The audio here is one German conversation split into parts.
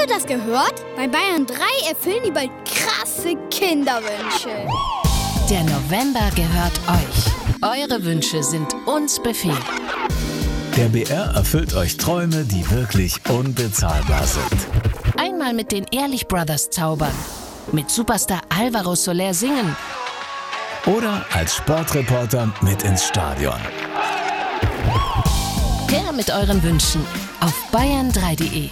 ihr das gehört? Bei Bayern 3 erfüllen die bald krasse Kinderwünsche. Der November gehört euch. Eure Wünsche sind uns Befehl. Der BR erfüllt euch Träume, die wirklich unbezahlbar sind. Einmal mit den Ehrlich Brothers zaubern. Mit Superstar Alvaro Soler singen. Oder als Sportreporter mit ins Stadion. Her mit euren Wünschen auf bayern3.de.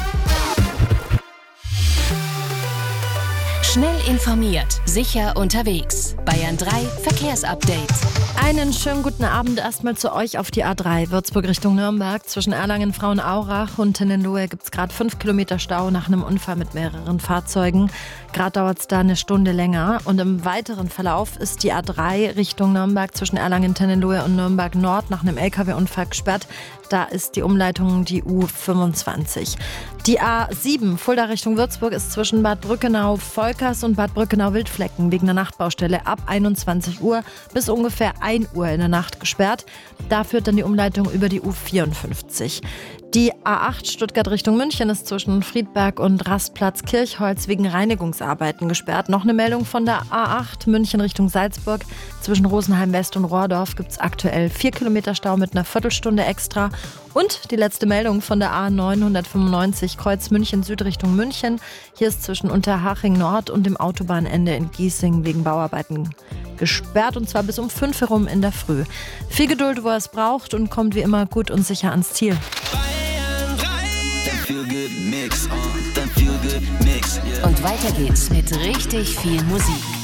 Schnell informiert, sicher unterwegs. Bayern 3 Verkehrsupdate. Einen schönen guten Abend erstmal zu euch auf die A3 Würzburg Richtung Nürnberg. Zwischen Erlangen-Frauenaurach und Tennenlohe gibt es gerade 5 Kilometer Stau nach einem Unfall mit mehreren Fahrzeugen. Gerade dauert es da eine Stunde länger. Und im weiteren Verlauf ist die A3 Richtung Nürnberg zwischen Erlangen-Tennenlohe und Nürnberg Nord nach einem LKW-Unfall gesperrt. Da ist die Umleitung die U25. Die A7 Fulda Richtung Würzburg ist zwischen Bad Brückenau-Volkers und Bad Brückenau-Wildflecken wegen einer Nachtbaustelle ab 21 Uhr bis ungefähr 1 Uhr in der Nacht gesperrt. Da führt dann die Umleitung über die U54. Die A8 Stuttgart Richtung München ist zwischen Friedberg und Rastplatz Kirchholz wegen Reinigungsarbeiten gesperrt. Noch eine Meldung von der A8 München Richtung Salzburg. Zwischen Rosenheim West und Rohrdorf gibt es aktuell 4 Kilometer Stau mit einer Viertelstunde extra. Und die letzte Meldung von der A995 Kreuz München Süd Richtung München. Hier ist zwischen Unterhaching Nord und dem Autobahnende in Giesing wegen Bauarbeiten gesperrt, und zwar bis um 5 herum in der Früh. Viel Geduld, wo ihr es braucht, und kommt wie immer gut und sicher ans Ziel. Und weiter geht's mit richtig viel Musik.